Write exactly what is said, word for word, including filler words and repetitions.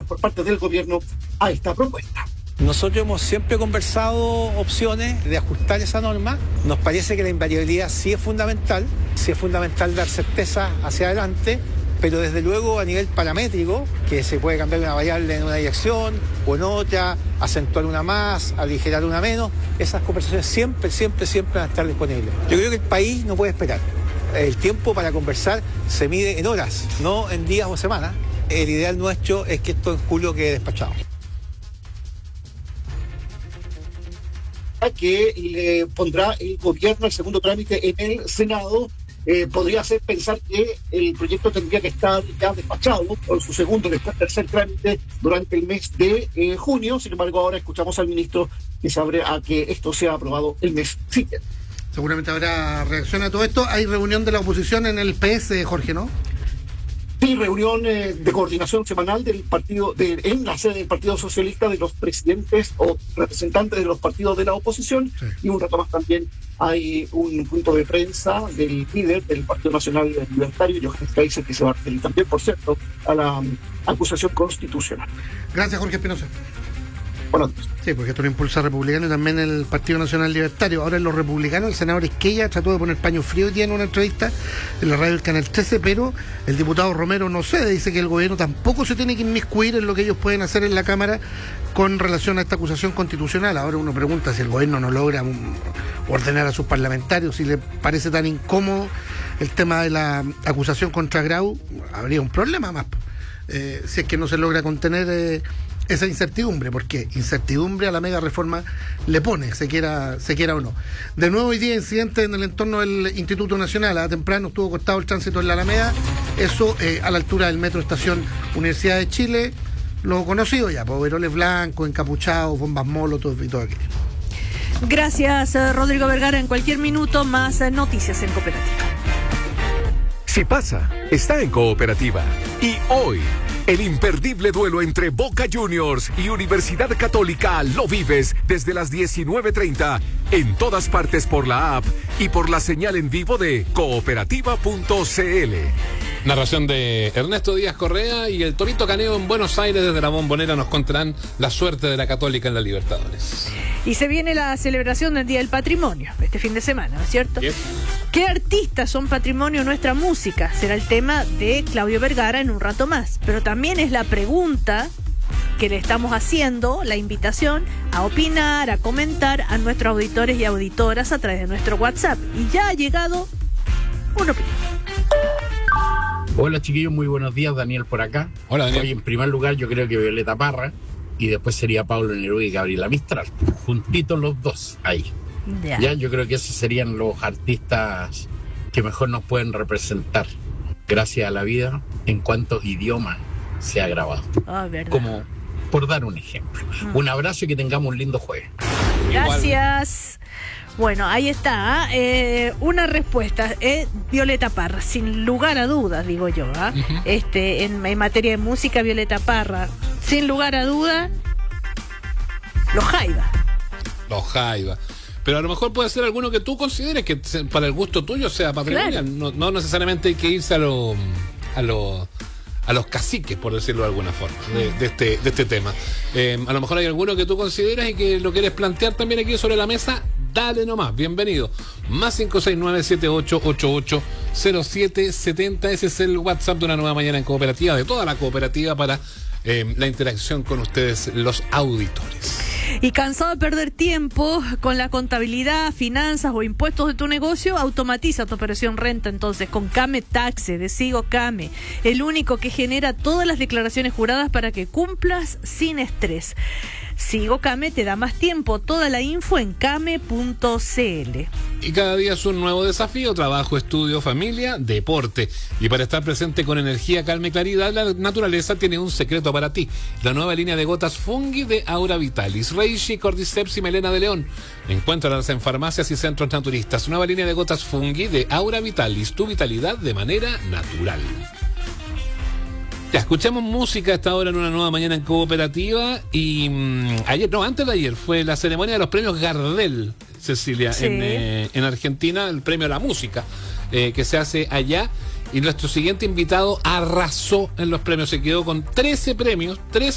por parte del gobierno a esta propuesta. Nosotros hemos siempre conversado opciones de ajustar esa norma. Nos parece que la invariabilidad sí es fundamental, sí es fundamental dar certeza hacia adelante, pero desde luego a nivel paramétrico, que se puede cambiar una variable en una dirección o en otra, acentuar una más, aligerar una menos, esas conversaciones siempre, siempre, siempre van a estar disponibles. Yo creo que el país no puede esperar. El tiempo para conversar se mide en horas, no en días o semanas. El ideal nuestro es que esto en julio quede despachado. Que le pondrá el gobierno el segundo trámite en el Senado, eh, podría hacer pensar que el proyecto tendría que estar ya despachado por su segundo, después tercer trámite durante el mes de eh, junio. Sin embargo, ahora escuchamos al ministro que se abre a que esto sea aprobado el mes siguiente. Seguramente habrá reacción a todo esto. Hay reunión de la oposición en el P S, Jorge, ¿no? Sí, reunión eh, de coordinación semanal del partido, de, en la sede del Partido Socialista, de los presidentes o representantes de los partidos de la oposición, sí. Y un rato más también hay un punto de prensa del líder del Partido Nacional Libertario, Johannes Kaiser, que se va a referir también, por cierto, a la um, acusación constitucional. Gracias, Jorge Espinosa. Buenas noches. Sí, porque esto lo impulsa republicano y también el Partido Nacional Libertario. Ahora en los republicanos, el senador Esquella trató de poner paño frío hoy día en una entrevista en la radio del Canal trece, pero el diputado Romero no cede, dice que el gobierno tampoco se tiene que inmiscuir en lo que ellos pueden hacer en la Cámara con relación a esta acusación constitucional. Ahora uno pregunta si el gobierno no logra ordenar a sus parlamentarios, si le parece tan incómodo el tema de la acusación contra Grau, habría un problema más, eh, si es que no se logra contener eh, esa incertidumbre, porque incertidumbre a la mega reforma le pone, se quiera, se quiera o no. De nuevo hoy día incidente en el entorno del Instituto Nacional, a temprano estuvo cortado el tránsito en la Alameda, eso eh, a la altura del metro estación Universidad de Chile, lo conocido ya, overoles blancos, encapuchados, bombas molotov y todo aquello. Gracias, Rodrigo Vergara. En cualquier minuto más noticias en Cooperativa. Si pasa, está en Cooperativa. Y hoy, el imperdible duelo entre Boca Juniors y Universidad Católica lo vives desde las diecinueve treinta en todas partes por la app y por la señal en vivo de cooperativa punto c l. Narración de Ernesto Díaz Correa y el Torito Caneo en Buenos Aires. Desde la Bombonera nos contarán la suerte de la Católica en la Libertadores. Y se viene la celebración del Día del Patrimonio este fin de semana, ¿no es cierto? Yes. ¿Qué artistas son patrimonio de nuestra música? Será el tema de Claudio Vergara en un rato más. Pero también es la pregunta que le estamos haciendo, la invitación a opinar, a comentar a nuestros auditores y auditoras a través de nuestro WhatsApp. Y ya ha llegado una opinión. Hola chiquillos, muy buenos días, Daniel por acá. Hola Daniel. Hoy en primer lugar yo creo que Violeta Parra y después sería Pablo Neruda y Gabriela Mistral, juntitos los dos ahí. Ya. Ya, yo creo que esos serían los artistas que mejor nos pueden representar, gracias a la vida, en cuanto idioma se ha grabado. Oh, verdad. Como por dar un ejemplo. Mm. Un abrazo y que tengamos un lindo jueves. Gracias. Bueno, ahí está, ¿eh? Eh, una respuesta, eh, Violeta Parra, sin lugar a dudas, digo yo, ¿eh? Uh-huh. este, en, en materia de música, Violeta Parra, sin lugar a dudas, los Jaiba. Los Jaiba. Pero a lo mejor puede ser alguno que tú consideres que para el gusto tuyo sea patrimonial. Claro. No, no necesariamente hay que irse a lo, a lo, a los caciques, por decirlo de alguna forma, de, de este, de este tema. Eh, a lo mejor hay alguno que tú consideras y que lo quieres plantear también aquí sobre la mesa. Dale nomás, bienvenido. Más cinco seis nueve siete ocho ocho ocho cero siete siete cero. Ese es el WhatsApp de Una Nueva Mañana en Cooperativa, de toda la cooperativa, para eh, la interacción con ustedes, los auditores. Y cansado de perder tiempo con la contabilidad, finanzas o impuestos de tu negocio, automatiza tu operación renta entonces con Came Taxe de Sigo Came, el único que genera todas las declaraciones juradas para que cumplas sin estrés. Sigo Came te da más tiempo. Toda la info en came punto c l. Y cada día es un nuevo desafío: trabajo, estudio, familia, deporte. Y para estar presente con energía, calma y claridad, la naturaleza tiene un secreto para ti: la nueva línea de gotas Fungi de Aura Vitalis, Reishi, Cordyceps y Melena de León. Encuéntralas en farmacias y centros naturistas. Nueva línea de gotas Fungi de Aura Vitalis, tu vitalidad de manera natural. Ya, escuchamos música a esta hora en Una Nueva Mañana en Cooperativa. Y mmm, ayer, no, antes de ayer fue la ceremonia de los premios Gardel, Cecilia, sí. en, eh, en Argentina, el premio a la música eh, que se hace allá. Y nuestro siguiente invitado arrasó en los premios, se quedó con trece premios, trece